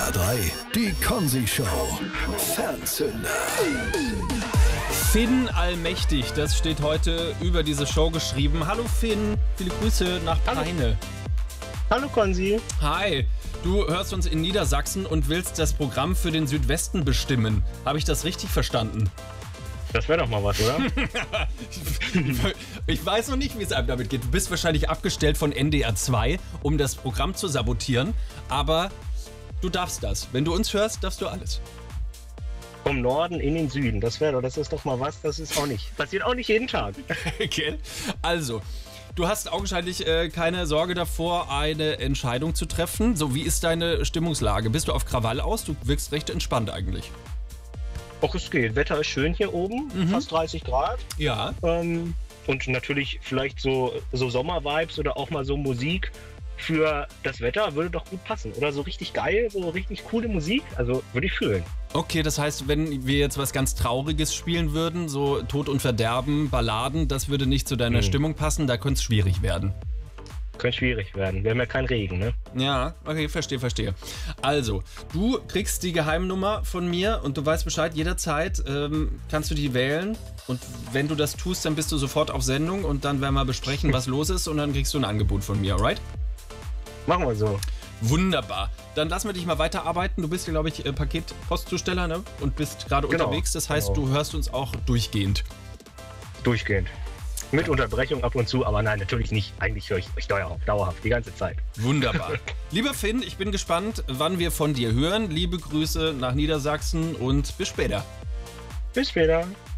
SWR3, die Konzi-Show. Fernzünder. Finn Allmächtig, das steht heute über diese Show geschrieben. Hallo Finn, viele Grüße nach Peine. Hallo Konzi. Hi, du hörst uns in Niedersachsen und willst das Programm für den Südwesten bestimmen. Habe ich das richtig verstanden? Das wäre doch mal was, oder? Ich weiß noch nicht, wie es einem damit geht. Du bist wahrscheinlich abgestellt von NDR 2, um das Programm zu sabotieren. Aber du darfst das. Wenn du uns hörst, darfst du alles. Vom Norden in den Süden. Das ist doch mal was, das ist auch nicht. Passiert auch nicht jeden Tag. Okay. Also, du hast augenscheinlich keine Sorge davor, eine Entscheidung zu treffen. So, wie ist deine Stimmungslage? Bist du auf Krawall aus? Du wirkst recht entspannt eigentlich. Och, es geht. Wetter ist schön hier oben. Fast 30 Grad. Ja. Und natürlich vielleicht so Sommer-Vibes oder auch mal so Musik für das Wetter würde doch gut passen. Oder so richtig geil, so richtig coole Musik. Also würde ich fühlen. Okay, das heißt, wenn wir jetzt was ganz Trauriges spielen würden, so Tod und Verderben, Balladen, das würde nicht zu deiner Stimmung passen, da könnte es schwierig werden. Könnte schwierig werden. Wir haben ja keinen Regen, ne? Ja, okay, verstehe. Also, du kriegst die Geheimnummer von mir und du weißt Bescheid, jederzeit kannst du die wählen. Und wenn du das tust, dann bist du sofort auf Sendung und dann werden wir besprechen, was los ist und dann kriegst du ein Angebot von mir, alright? Machen wir so. Wunderbar. Dann lassen wir dich mal weiterarbeiten. Du bist ja, glaube ich, Paketpostzusteller, ne? Und bist gerade unterwegs. Das heißt, du hörst uns auch durchgehend. Durchgehend. Mit Unterbrechung ab und zu, aber nein, natürlich nicht. Eigentlich höre ich euch dauerhaft, die ganze Zeit. Wunderbar. Lieber Finn, ich bin gespannt, wann wir von dir hören. Liebe Grüße nach Niedersachsen und bis später. Bis später.